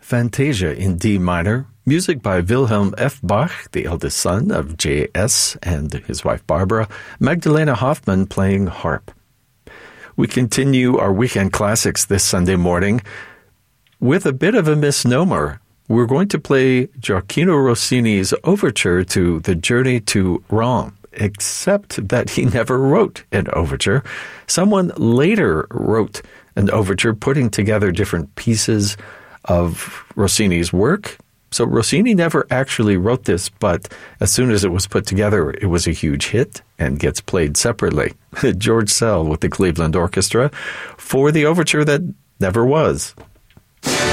Fantasia in D minor, music by Wilhelm F. Bach, the eldest son of J.S. and his wife Barbara, Magdalena Hoffman playing harp. We continue our weekend classics this Sunday morning with a bit of a misnomer. We're going to play Gioacchino Rossini's overture to The Journey to Rome, except that he never wrote an overture. Someone later wrote an overture putting together different pieces of Rossini's work. So Rossini never actually wrote this, but as soon as it was put together, it was a huge hit and gets played separately. George Szell with the Cleveland Orchestra for the overture that never was.